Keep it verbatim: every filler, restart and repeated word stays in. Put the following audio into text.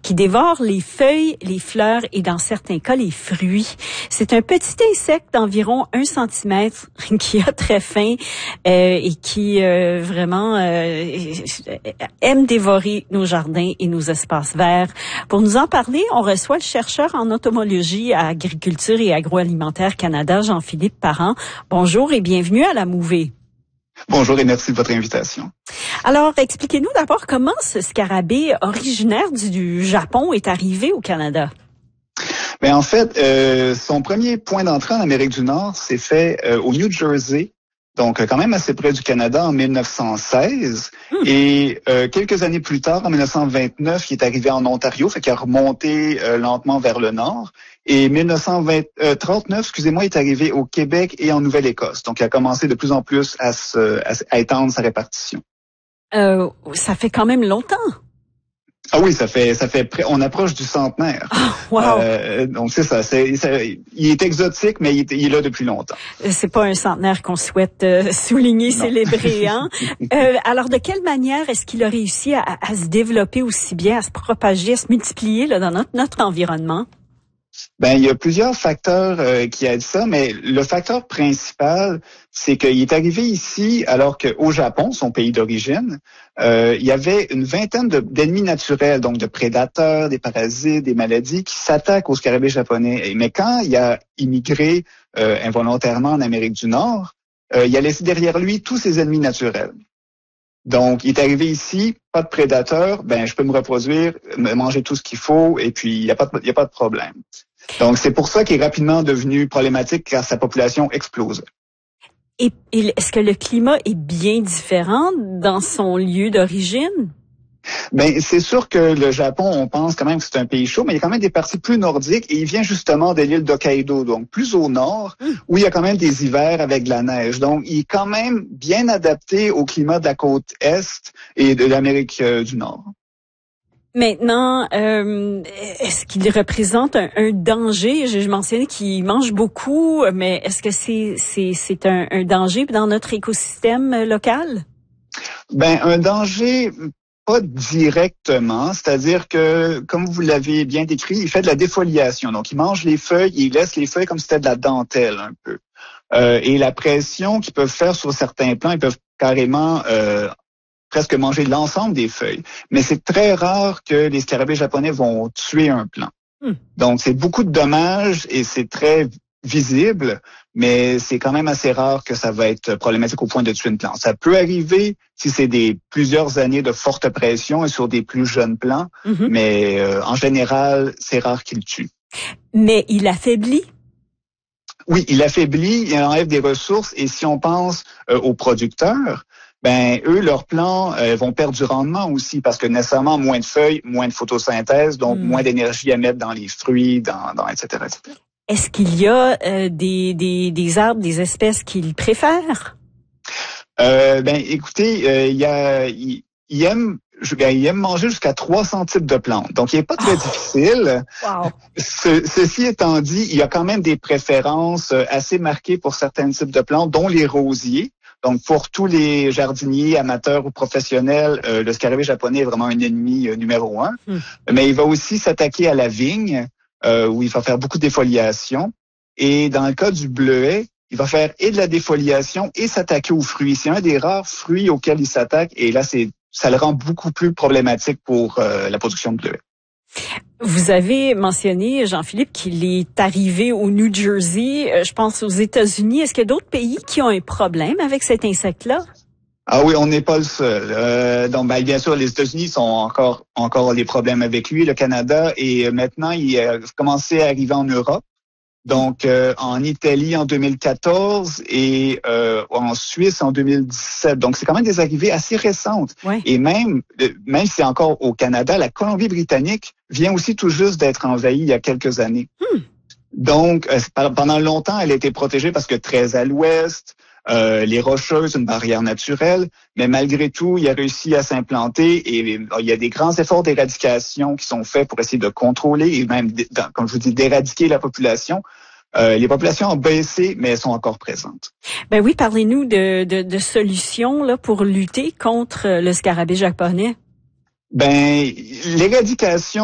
qui dévore les feuilles, les fleurs et dans certains cas les fruits. C'est un petit insecte d'environ un centimètre qui a très faim euh, et qui euh, vraiment euh, aime dévorer nos jardins et nos espaces verts. Pour nous en parler, on reçoit le chercheur en entomologie à Agriculture et Agroalimentaire Canada, Jean-Philippe Parent. Bonjour et bienvenue à la Mouvée. Bonjour et merci de votre invitation. Alors, expliquez-nous d'abord comment ce scarabée originaire du Japon est arrivé au Canada. Ben en fait, euh, son premier point d'entrée en Amérique du Nord s'est fait euh, au New Jersey, donc quand même assez près du Canada en mille neuf cent seize. Hmm. Et euh, quelques années plus tard, en mille neuf cent vingt-neuf, il est arrivé en Ontario, fait qu'il a remonté euh, lentement vers le nord. Et mille neuf cent trente-neuf, excusez-moi, il est arrivé au Québec et en Nouvelle-Écosse. Donc, il a commencé de plus en plus à, se, à, à étendre sa répartition. Euh, ça fait quand même longtemps. Ah oui, ça fait, ça fait, on approche du centenaire. Oh, wow. Euh, donc c'est ça, c'est, ça, il est exotique, mais il est, il est là depuis longtemps. C'est pas un centenaire qu'on souhaite euh, souligner, non. Célébrer, hein. euh, alors, de quelle manière est-ce qu'il a réussi à, à se développer aussi bien, à se propager, à se multiplier là dans notre, notre environnement? Ben, il y a plusieurs facteurs euh, qui aident ça, mais le facteur principal, c'est qu'il est arrivé ici alors qu'au Japon, son pays d'origine, euh, il y avait une vingtaine de, d'ennemis naturels, donc de prédateurs, des parasites, des maladies qui s'attaquent aux scarabées japonais. Mais quand il a immigré euh, involontairement en Amérique du Nord, euh, il a laissé derrière lui tous ses ennemis naturels. Donc, il est arrivé ici, pas de prédateurs, ben je peux me reproduire, me manger tout ce qu'il faut, et puis il n'y a pas de, il y a pas de problème. Donc, c'est pour ça qu'il est rapidement devenu problématique car sa population explose. Et, et est-ce que le climat est bien différent dans son lieu d'origine? Ben, c'est sûr que le Japon, on pense quand même que c'est un pays chaud, mais il y a quand même des parties plus nordiques et il vient justement de l'île d'Hokkaido, donc plus au nord, où il y a quand même des hivers avec de la neige. Donc, il est quand même bien adapté au climat de la côte est et de l'Amérique euh, du Nord. Maintenant, euh, est-ce qu'il représente un, un danger? Je, je mentionnais qu'il mange beaucoup, mais est-ce que c'est, c'est, c'est un, un danger dans notre écosystème local? Ben, un danger... Pas directement, c'est-à-dire que, comme vous l'avez bien décrit, il fait de la défoliation. Donc, il mange les feuilles, il laisse les feuilles comme si c'était de la dentelle un peu. Euh, et la pression qu'ils peuvent faire sur certains plants, ils peuvent carrément euh, presque manger l'ensemble des feuilles. Mais c'est très rare que les scarabées japonais vont tuer un plant. Hmm. Donc, c'est beaucoup de dommages et c'est très visible, mais c'est quand même assez rare que ça va être problématique au point de tuer une plante. Ça peut arriver si c'est des plusieurs années de forte pression et sur des plus jeunes plants, mm-hmm. mais euh, en général, c'est rare qu'il tue. Mais il affaiblit? Oui, il affaiblit, il enlève des ressources et si on pense euh, aux producteurs, ben eux, leurs plants euh, vont perdre du rendement aussi parce que nécessairement moins de feuilles, moins de photosynthèse, donc mm. moins d'énergie à mettre dans les fruits, dans, dans et cetera, et cetera. Est-ce qu'il y a euh, des, des, des arbres, des espèces qu'il préfère? Euh, ben, écoutez, euh, il, y a, il, il, aime, ben, il aime manger jusqu'à trois cents types de plantes. Donc, il n'est pas très oh. difficile. Wow. Ce, ceci étant dit, il y a quand même des préférences assez marquées pour certains types de plantes, dont les rosiers. Donc, pour tous les jardiniers, amateurs ou professionnels, euh, le scarabée japonais est vraiment un ennemi euh, numéro un. Hmm. Mais il va aussi s'attaquer à la vigne. Euh, où il va faire beaucoup de défoliation. Et dans le cas du bleuet, il va faire et de la défoliation et s'attaquer aux fruits. C'est un des rares fruits auxquels il s'attaque. Et là, c'est ça le rend beaucoup plus problématique pour euh, la production de bleuet. Vous avez mentionné, Jean-Philippe, qu'il est arrivé au New Jersey, euh, je pense aux États-Unis. Est-ce qu'il y a d'autres pays qui ont un problème avec cet insecte-là? Ah oui, on n'est pas le seul. Euh, donc, ben, bien sûr, les États-Unis sont encore encore des problèmes avec lui, le Canada, et maintenant, il a commencé à arriver en Europe. Donc, euh, en Italie en deux mille quatorze et euh, en Suisse en deux mille dix-sept. Donc, c'est quand même des arrivées assez récentes. Ouais. Et même, même si c'est encore au Canada, la Colombie-Britannique vient aussi tout juste d'être envahie il y a quelques années. Hmm. Donc, euh, pendant longtemps, elle a été protégée parce que très à l'ouest, Euh, les Rocheuses, une barrière naturelle, mais malgré tout, il a réussi à s'implanter et il y a des grands efforts d'éradication qui sont faits pour essayer de contrôler et même, comme je vous dis, d'éradiquer la population. Euh, les populations ont baissé, mais elles sont encore présentes. Ben oui, parlez-nous de, de, de solutions là pour lutter contre le scarabée japonais. Ben, l'éradication